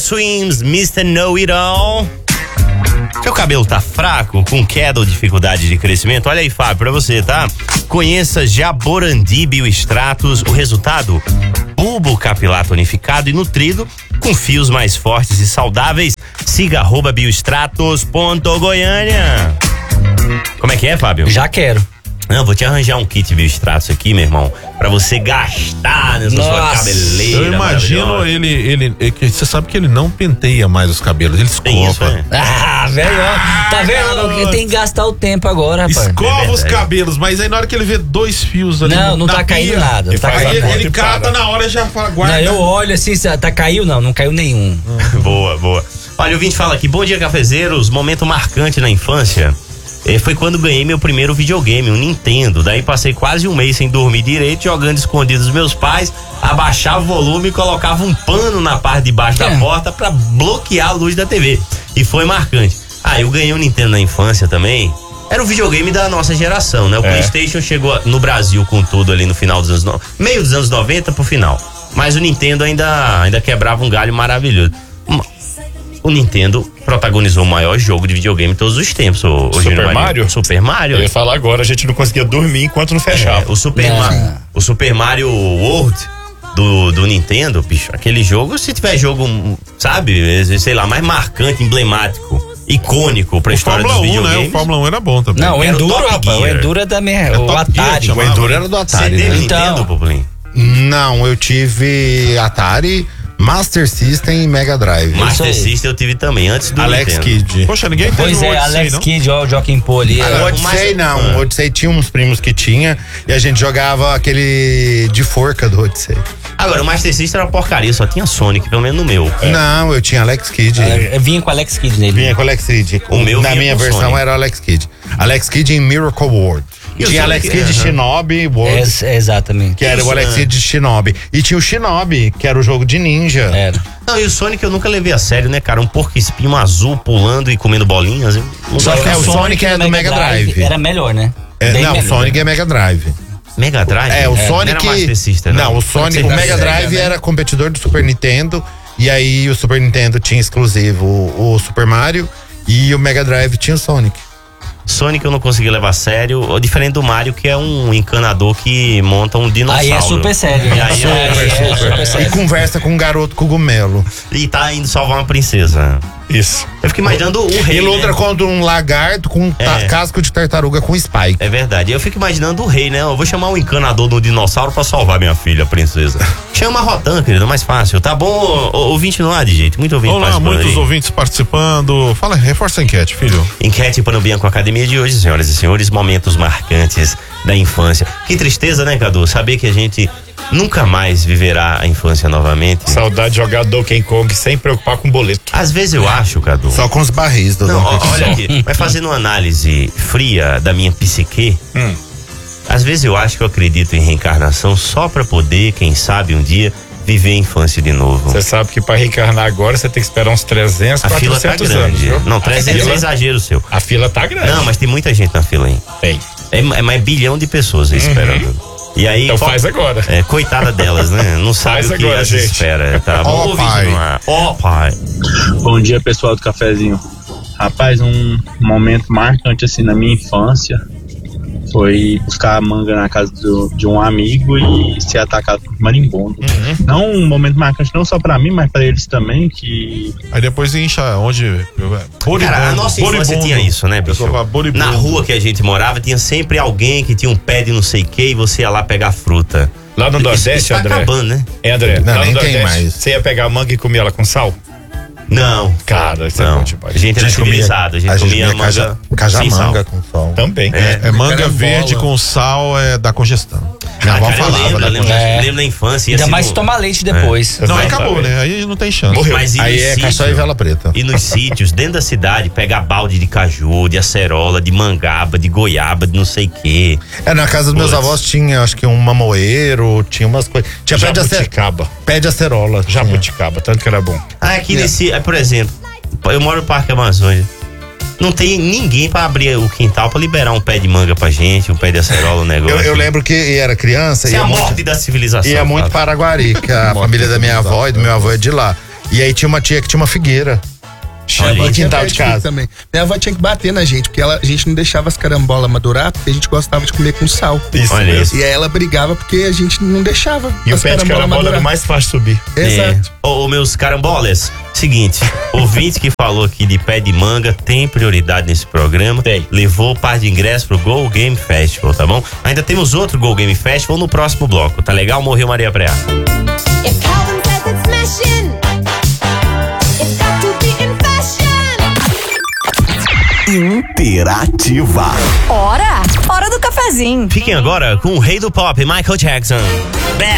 Swims, Mr. Know-It-All. Seu cabelo tá fraco, com queda ou dificuldade de crescimento? Olha aí, Fábio, pra você, tá? Conheça Jaborandi Bioextratos. O resultado? Bulbo capilar tonificado e nutrido, com fios mais fortes e saudáveis. Siga @bioextratos.goiânia. Como é que é, Fábio? Já quero. Não, vou te arranjar um kit Bioextratos aqui, meu irmão, pra você gastar nessa sua cabeleira. Eu imagino ele você sabe que ele não penteia mais os cabelos, ele escova. Velho, tá vendo? Ele tem que gastar o tempo agora, rapaz. Escova os cabelos, mas aí na hora que ele vê 2 fios ali. Não tá caindo nada. Ele cata na hora e já fala, guarda. Não, eu olho assim, caiu? Não caiu nenhum. Boa. Olha, o ouvinte fala aqui, bom dia, cafezeiros, momento marcante na infância. Foi quando ganhei meu primeiro videogame, um Nintendo. Daí passei quase um mês sem dormir direito, jogando escondido dos meus pais, abaixava o volume e colocava um pano na parte de baixo da porta pra bloquear a luz da TV. E foi marcante. Eu ganhei um Nintendo na infância também. Era o videogame da nossa geração, né? O PlayStation chegou no Brasil com tudo ali no final dos anos... meio dos anos 90 pro final. Mas o Nintendo ainda quebrava um galho maravilhoso. O Nintendo protagonizou o maior jogo de videogame de todos os tempos. Super Mario? Super Mario. Eu ia falar agora, a gente não conseguia dormir enquanto não fechava. O Super Mario World do Nintendo, bicho, aquele jogo, se tiver jogo, sabe, sei lá, mais marcante, emblemático, icônico pra história dos videogames. Né? O Fórmula 1 era bom também. Não, o Enduro, rapaz, o Enduro é da minha, o Atari. O Enduro era do Atari. Você teve Nintendo, Populinho? Não, eu tive Atari, Master System e Mega Drive. Master System eu tive também, antes do Alex Nintendo. Kidd. Poxa, ninguém teve Pois o é, Odyssey, Alex não? Kidd, ó, o Joaquim Pô ali. O Odyssey não, o Odyssey tinha uns primos que tinha e a gente jogava aquele de forca do Odyssey. Agora, o Master System era uma porcaria, só tinha Sonic, pelo menos no meu. Não, eu tinha Alex Kidd. Vinha com Alex Kidd nele. Vinha com Alex Kidd. O meu na vinha minha com versão Sonic. era Alex Kidd. Alex Kidd em Miracle World. E o Tinha Sonic? Alex Kidd Shinobi World, Exatamente. que era o Alex Kidd de Shinobi. E tinha o Shinobi, que era o jogo de ninja. Era. Não, e o Sonic eu nunca levei a sério, né, cara? Um porco-espinho azul pulando e comendo bolinhas. Só que o Sonic é do Mega Drive. Era melhor, né? Não, o Sonic é Mega Drive. Mega Drive? O Sonic. Não era Master System, não, o Sonic, o Mega Drive era competidor do Super Nintendo. E aí o Super Nintendo tinha exclusivo o Super Mario e o Mega Drive tinha o Sonic. Sonic eu não consegui levar a sério, diferente do Mario, que é um encanador que monta um dinossauro. Aí é super sério. E aí super E sério. conversa com um garoto cogumelo. E tá indo salvar uma princesa. Isso. Eu fico imaginando o rei, E luta né? contra um lagarto com casco de tartaruga com spike. É verdade. Eu fico imaginando o rei, né? Eu vou chamar um encanador do dinossauro pra salvar minha filha, a princesa. Chama a Rotan, querido, mais fácil. Tá bom? Ouvinte não há de jeito. Muito ouvinte Olá, participando muitos aí. ouvintes participando. Fala, reforça a enquete, filho. Enquete para o Bianco Academia de hoje, senhoras e senhores, momentos marcantes da infância. Que tristeza, né, Cadu? Saber que a gente nunca mais viverá a infância novamente. Saudade de jogar Donkey Kong sem preocupar com boleto. Às vezes eu acho, Cadu. Só com os barris do Não, Donkey Kong. olha aqui, vai fazendo uma análise fria da minha psique. Às vezes eu acho que eu acredito em reencarnação só pra poder, quem sabe um dia, viver a infância de novo. Você sabe que pra reencarnar agora você tem que esperar uns 300, A fila tá 400 anos. grande. Viu? Não, 300 é exagero seu. A fila tá grande. Não, mas tem muita gente na fila aí. Tem. É mais bilhão de pessoas aí esperando. E aí, Então faz agora. Coitada delas, né? Não sabe Faz o que agora, as gente. espera. Tá? Ó, Vamos pai. Ó, pai. Bom dia, pessoal do cafezinho. Rapaz, um momento marcante assim na minha infância foi buscar manga na casa de um amigo e ser atacado por marimbondo. Não um momento marcante não só pra mim, mas pra eles também, que... Aí depois incha onde... Cara, a nossa infância tinha isso, né, bicho? Na rua que a gente morava, tinha sempre alguém que tinha um pé de não sei o que e você ia lá pegar fruta. Lá no Nordeste, isso tá André. acabando, né? André, Não, lá no nem tem Nordeste, mais. você ia pegar a manga e comer ela com sal? Não. Cara, isso é Não. bom demais. A gente era civilizado, a gente comia manga sem sal. cajamanga com sol. Também. É manga Carambola. verde com sal, da congestão. Minha avó Cara, eu falava, lembro, né? eu lembro da infância. Ainda mais tomar leite depois. Não, aí Exatamente. acabou, né? Aí não tem chance. Morreu. Mas e Aí nos é sítios? caçói e vela preta. E nos sítios, dentro da cidade, pegar balde de caju, de acerola, de mangaba, de goiaba, de não sei o quê. Na casa dos meus avós tinha, acho que um mamoeiro, tinha umas coisas. Tinha Jabuticaba. pé de acerola. tinha. Jabuticaba, tanto que era bom. Aqui nesse, por exemplo, eu moro no Parque Amazônia. Não tem ninguém pra abrir o quintal pra liberar um pé de manga pra gente, um pé de acerola, um negócio. Eu lembro que era criança. Isso é ia a muito- morte da civilização. Ia muito Fábio. para Araguari, que a família da minha avó e do meu avô é de lá. E aí tinha uma tia que tinha uma figueira. Olha No aí. quintal de casa. Também. Minha avó tinha que bater na gente, porque a gente não deixava as carambolas madurar, porque a gente gostava de comer com sal. Isso Olha mesmo. isso. E aí ela brigava porque a gente não deixava E o as pé de carambolas carambola era madurar. o mais fácil de subir. Exato. Ô, meus carambolas, seguinte, ouvinte que falou aqui de pé de manga tem prioridade nesse programa. Tem. Levou par de ingressos pro Go Game Festival, tá bom? Ainda temos outro Go Game Festival no próximo bloco, tá legal? Morreu Maria Preá. If Calvin says it's smashing, it's got to be in fashion. Interativa. Hora do cafezinho. Fiquem agora com o rei do pop, Michael Jackson. Bad.